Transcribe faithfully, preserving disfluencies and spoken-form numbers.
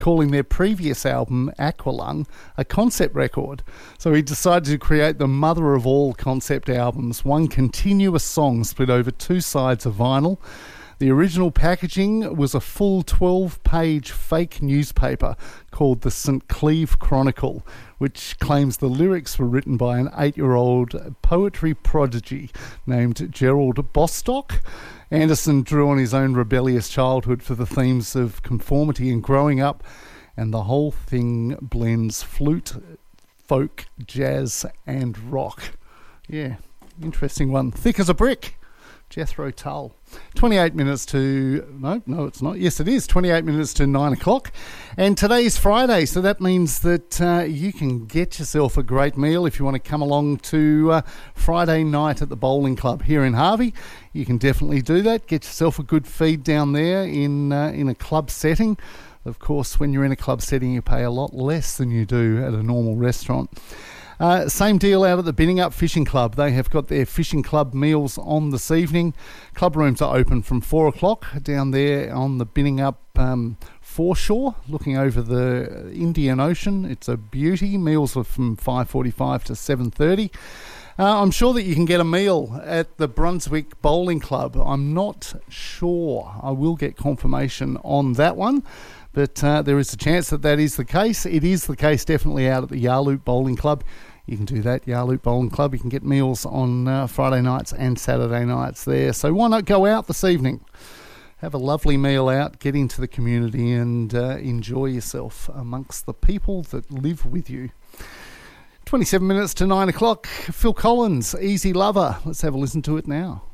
calling their previous album, Aqualung, a concept record. So he decided to create the mother of all concept albums, one continuous song split over two sides of vinyl. The original packaging was a full twelve-page fake newspaper called the Saint Cleeve Chronicle, which claims the lyrics were written by an eight-year-old poetry prodigy named Gerald Bostock. Anderson drew on his own rebellious childhood for the themes of conformity and growing up, and the whole thing blends flute, folk, jazz, and rock. Yeah, interesting one. Thick as a brick. Jethro Tull. twenty-eight minutes to... No, no, it's not. Yes, it is. twenty-eight minutes to nine o'clock. And today's Friday, so that means that uh, you can get yourself a great meal if you want to come along to uh, Friday night at the Bowling Club here in Harvey. You can definitely do that. Get yourself a good feed down there in uh, in a club setting. Of course, when you're in a club setting, you pay a lot less than you do at a normal restaurant. Uh, same deal out at the Binningup Fishing Club. They have got their fishing club meals on this evening. Club rooms are open from four o'clock down there on the Binningup um, foreshore, looking over the Indian Ocean. It's a beauty. Meals are from five forty-five to seven thirty. Uh, I'm sure that you can get a meal at the Brunswick Bowling Club. I'm not sure. I will get confirmation on that one. But uh, there is a chance that that is the case. It is the case definitely out at the Yarloop Bowling Club. You can do that, Yarloop Bowling Club. You can get meals on uh, Friday nights and Saturday nights there. So why not go out this evening? Have a lovely meal out, get into the community and uh, enjoy yourself amongst the people that live with you. twenty-seven minutes to nine o'clock. Phil Collins, Easy Lover. Let's have a listen to it now.